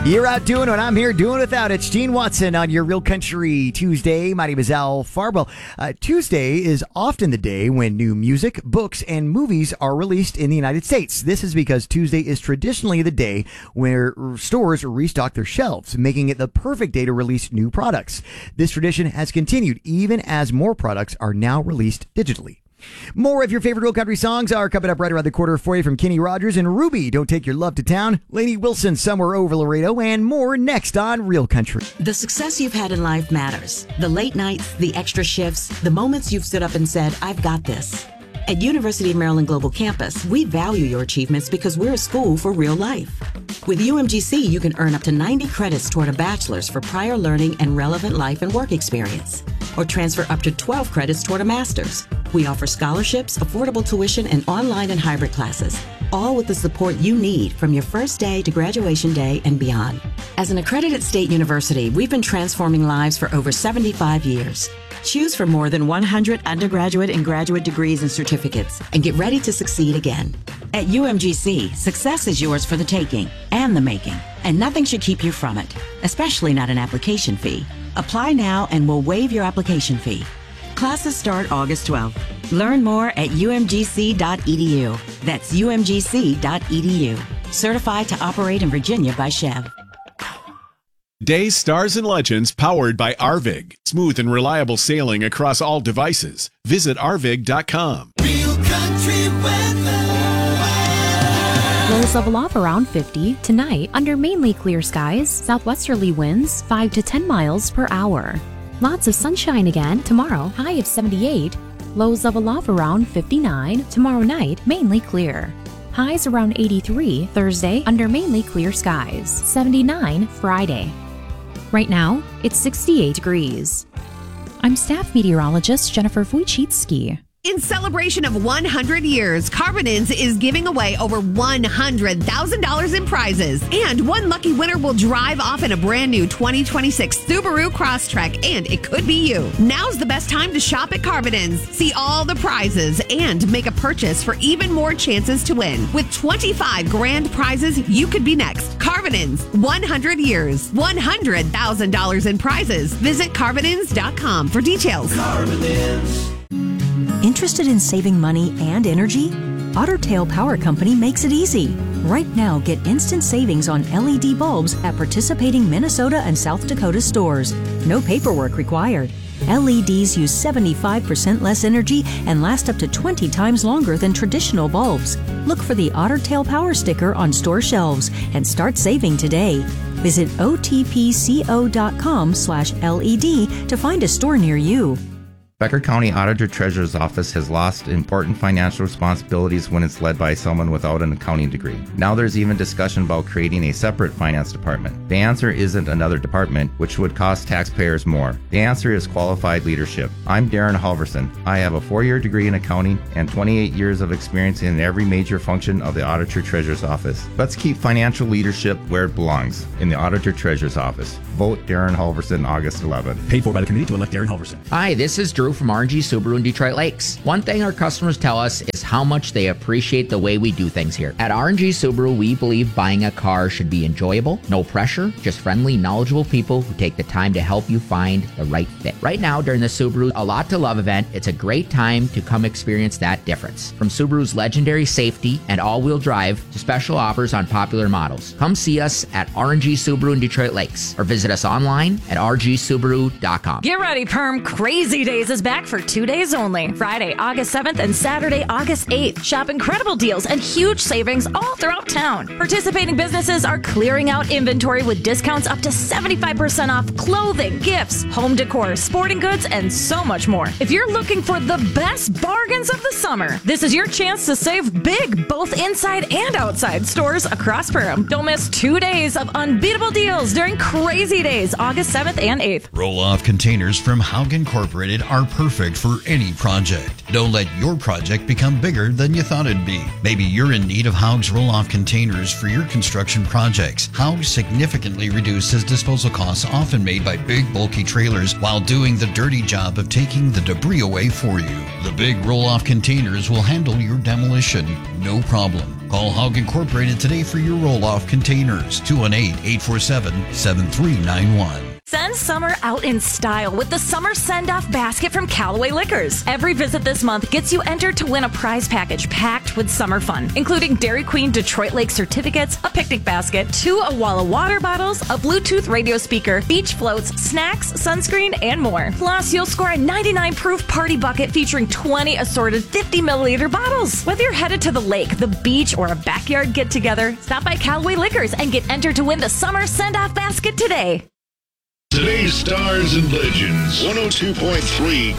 You're out doing what I'm here doing without. It's Gene Watson on your Real Country Tuesday. My name is Al Farwell. Tuesday is often the day when new music, books, and movies are released in the United States. This is because Tuesday is traditionally the day where stores restock their shelves, making it the perfect day to release new products. This tradition has continued even as more products are now released digitally. More of your favorite Real Country songs are coming up right around the corner for you from Kenny Rogers and Ruby, Don't Take Your Love to Town, Lainey Wilson, Somewhere Over Laredo, and more next on Real Country. The success you've had in life matters. The late nights, the extra shifts, the moments you've stood up and said, I've got this. At University of Maryland Global Campus, we value your achievements because we're a school for real life. With UMGC, you can earn up to 90 credits toward a bachelor's for prior learning and relevant life and work experience, or transfer up to 12 credits toward a master's. We offer scholarships, affordable tuition, and online and hybrid classes, all with the support you need from your first day to graduation day and beyond. As an accredited state university, we've been transforming lives for over 75 years. Choose from more than 100 undergraduate and graduate degrees and certificates, and get ready to succeed again. At UMGC, success is yours for the taking and the making, and nothing should keep you from it, especially not an application fee. Apply now and we'll waive your application fee. Classes start August 12th. Learn more at umgc.edu. That's umgc.edu. Certified to operate in Virginia by Chev. Days, Stars, and Legends powered by Arvig. Smooth and reliable sailing across all devices. Visit arvig.com. Real Country weather. Lows level off around 50. Tonight, under mainly clear skies, southwesterly winds 5 to 10 miles per hour. Lots of sunshine again tomorrow, high of 78. Lows level off around 59. Tomorrow night, mainly clear. Highs around 83 Thursday, under mainly clear skies. 79 Friday. Right now, it's 68 degrees. I'm staff meteorologist Jennifer Wojcicki. In celebration of 100 years, Carbonins is giving away over $100,000 in prizes. And one lucky winner will drive off in a brand new 2026 Subaru Crosstrek, and it could be you. Now's the best time to shop at Carbonins. See all the prizes and make a purchase for even more chances to win. With 25 grand prizes, you could be next. Carbonins, 100 years, $100,000 in prizes. Visit Carbonins.com for details. Carbonins. Interested in saving money and energy? Otter Tail Power Company makes it easy. Right now, get instant savings on LED bulbs at participating Minnesota and South Dakota stores. No paperwork required. LEDs use 75% less energy and last up to 20 times longer than traditional bulbs. Look for the Otter Tail Power sticker on store shelves and start saving today. Visit otpco.com/LED to find a store near you. Becker County Auditor Treasurer's Office has lost important financial responsibilities when it's led by someone without an accounting degree. Now there's even discussion about creating a separate finance department. The answer isn't another department, which would cost taxpayers more. The answer is qualified leadership. I'm Darren Halverson. I have a 4-year degree in accounting and 28 years of experience in every major function of the Auditor Treasurer's Office. Let's keep financial leadership where it belongs, in the Auditor Treasurer's Office. Vote Darren Halverson August 11th. Paid for by the committee to elect Darren Halverson. Hi, this is Drew from RNG Subaru in Detroit Lakes. One thing our customers tell us is how much they appreciate the way we do things here. At RNG Subaru, we believe buying a car should be enjoyable, no pressure, just friendly, knowledgeable people who take the time to help you find the right fit. Right now, during the Subaru A Lot to Love event, it's a great time to come experience that difference. From Subaru's legendary safety and all-wheel drive to special offers on popular models. Come see us at RNG Subaru in Detroit Lakes or visit us online at rgsubaru.com. Get ready, Perm. Crazy Days is back for 2 days only. Friday, August 7th and Saturday, August 8th. Shop incredible deals and huge savings all throughout town. Participating businesses are clearing out inventory with discounts up to 75% off clothing, gifts, home decor, sporting goods, and so much more. If you're looking for the best bargains of the summer, this is your chance to save big, both inside and outside stores across Perham. Don't miss 2 days of unbeatable deals during Crazy Days, August 7th and 8th. Roll-off containers from Haug Incorporated are perfect for any project. Don't let your project become bigger than you thought it'd be. Maybe you're in need of Haug's roll-off containers for your construction projects. Haug significantly reduces disposal costs often made by big, bulky trailers while doing the dirty job of taking the debris away for you. The big roll-off containers will handle your demolition, no problem. Call Haug Incorporated today for your roll-off containers. 218-847-7391. Send summer out in style with the Summer Send-Off Basket from Callaway Liquors. Every visit this month gets you entered to win a prize package packed with summer fun, including Dairy Queen Detroit Lake certificates, a picnic basket, 2 Awala water bottles, a Bluetooth radio speaker, beach floats, snacks, sunscreen, and more. Plus, you'll score a 99-proof party bucket featuring 20 assorted 50-milliliter bottles. Whether you're headed to the lake, the beach, or a backyard get-together, stop by Callaway Liquors and get entered to win the Summer Send-Off Basket today. Today's Stars and Legends, 102.3